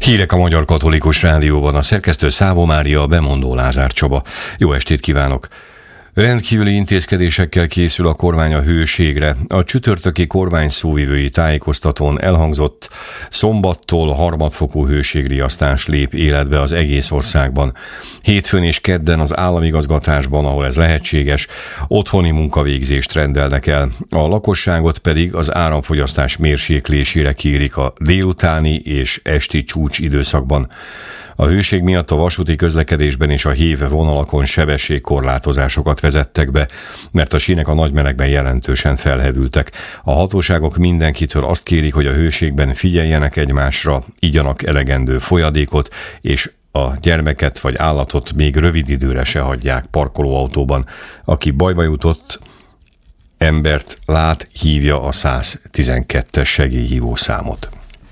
Hírek a Magyar Katolikus Rádióban, a szerkesztő Szávó Mária, a bemondó Lázár Csaba. Jó estét kívánok! Rendkívüli intézkedésekkel készül a kormány a hőségre. A csütörtöki kormány szóvivői tájékoztatón elhangzott, szombattól harmadfokú hőségriasztás lép életbe az egész országban. Hétfőn és kedden az államigazgatásban, ahol ez lehetséges, otthoni munkavégzést rendelnek el. A lakosságot pedig az áramfogyasztás mérséklésére kérik a délutáni és esti csúcs időszakban. A hőség miatt a vasúti közlekedésben és a hév vonalakon sebességkorlátozásokat vezettek be, mert a sínek a nagy melegben jelentősen felhevültek. A hatóságok mindenkitől azt kérik, hogy a hőségben figyeljenek egymásra, igyanak elegendő folyadékot, és a gyermeket vagy állatot még rövid időre se hagyják parkolóautóban. Aki bajba jutott, embert lát, hívja a 112-es segélyhívó számot.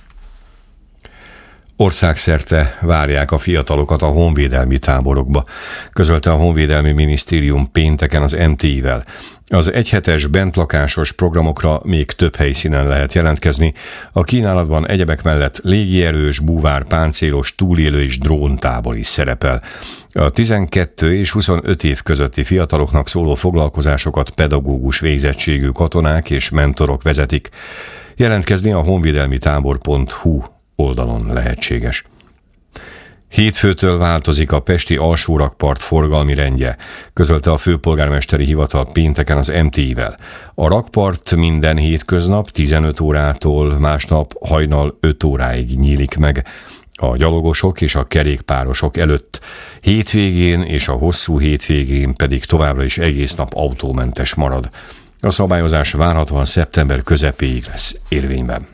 Országszerte várják a fiatalokat a honvédelmi táborokba, közölte a Honvédelmi Minisztérium pénteken az MTI-vel. Az egyhetes bentlakásos programokra még több helyszínen lehet jelentkezni. A kínálatban egyebek mellett légierős, búvár, páncélos, túlélő és dróntábor is szerepel. A 12 és 25 év közötti fiataloknak szóló foglalkozásokat pedagógus végzettségű katonák és mentorok vezetik. Jelentkezni a honvédelmitábor.hu oldalon lehetséges. Hétfőtől változik a pesti alsórakpart forgalmi rendje, közölte a főpolgármesteri hivatal pénteken az MTI-vel. A rakpart minden hétköznap 15 órától másnap hajnal 5 óráig nyílik meg, a gyalogosok és a kerékpárosok előtt. Hétvégén és a hosszú hétvégén pedig továbbra is egész nap autómentes marad. A szabályozás várhatóan szeptember közepéig lesz érvényben.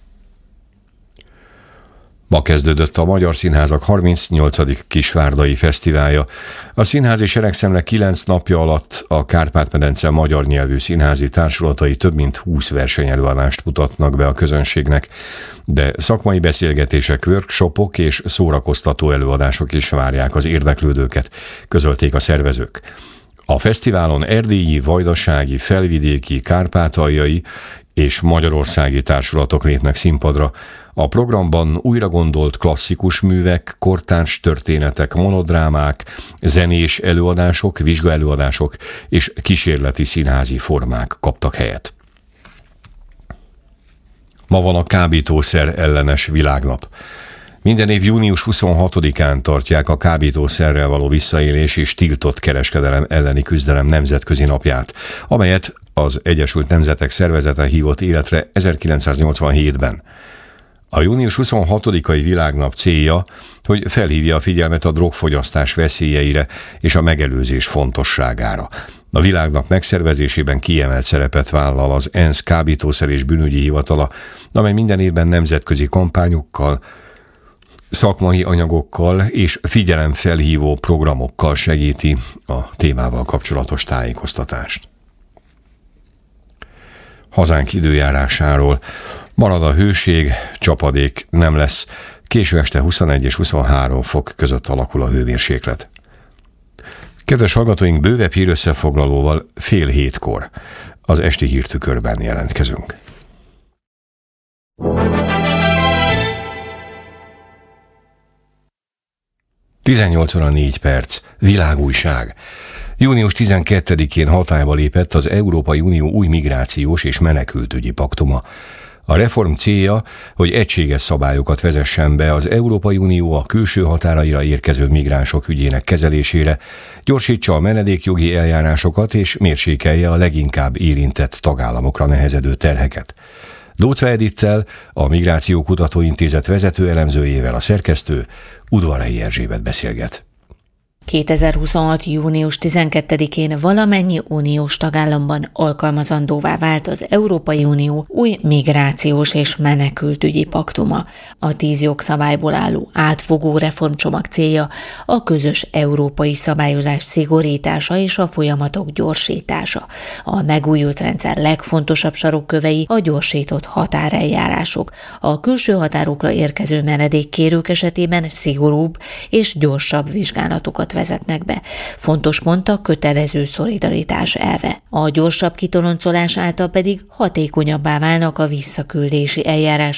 Ma kezdődött a Magyar Színházak 38. Kisvárdai Fesztiválja. A színházi seregszemle 9 napja alatt a Kárpát-medence magyar nyelvű színházi társulatai több mint 20 versenyelőadást mutatnak be a közönségnek, de szakmai beszélgetések, workshopok és szórakoztató előadások is várják az érdeklődőket, közölték a szervezők. A fesztiválon erdélyi, vajdasági, felvidéki, kárpátaljai és magyarországi társulatok lépnek színpadra. A programban újra gondolt klasszikus művek, kortárs történetek, monodrámák, zenés előadások, vizsgaelőadások és kísérleti színházi formák kaptak helyet. Ma van a kábítószer ellenes világnap. Minden év június 26-án tartják a kábítószerrel való visszaélés és tiltott kereskedelem elleni küzdelem nemzetközi napját, amelyet az Egyesült Nemzetek Szervezete hívott életre 1987-ben. A június 26-ai világnap célja, hogy felhívja a figyelmet a drogfogyasztás veszélyeire és a megelőzés fontosságára. A világnap megszervezésében kiemelt szerepet vállal az ENSZ kábítószer és bűnügyi hivatala, amely minden évben nemzetközi kampányokkal, szakmai anyagokkal és figyelemfelhívó programokkal segíti a témával kapcsolatos tájékoztatást. Hazánk időjárásáról: marad a hőség, csapadék nem lesz, késő este 21 és 23 fok között alakul a hőmérséklet. Kedves hallgatóink, bővebb hírösszefoglalóval 6:30 az esti hírtükörben jelentkezünk. (18:04) Világújság. Június 12-én hatályba lépett az Európai Unió új migrációs és menekültügyi paktuma. A reform célja, hogy egységes szabályokat vezessen be az Európai Unió a külső határaira érkező migránsok ügyének kezelésére, gyorsítsa a menedékjogi eljárásokat és mérsékelje a leginkább érintett tagállamokra nehezedő terheket. Dócza Edittel, a Migrációkutató Intézet vezető elemzőjével a szerkesztő, Udvarai Erzsébet beszélget. 2026. június 12-én valamennyi uniós tagállamban alkalmazandóvá vált az Európai Unió új migrációs és menekültügyi paktuma. A 10 jogszabályból álló átfogó reformcsomag célja a közös európai szabályozás szigorítása és a folyamatok gyorsítása. A megújult rendszer legfontosabb sarokkövei a gyorsított határeljárások. A külső határokra érkező menedékkérők esetében szigorúbb és gyorsabb vizsgálatokat vezetnek be. Fontos pont a kötelező szolidaritás elve. A gyorsabb kitoloncolás által pedig hatékonyabbá válnak a visszaküldési eljárások